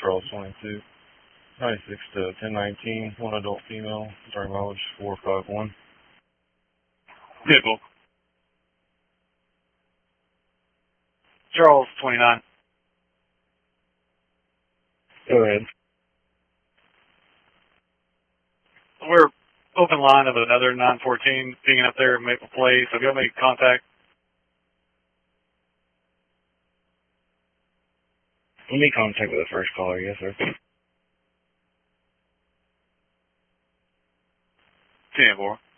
Charles 22. 96 to 1019, one adult female, starting mileage 451. Vehicle. Charles 29. Go ahead. We're open line of another 914 pinging up there at Maple Place. Have you got any contact? Let me contact with the first caller, yes sir. 10-4.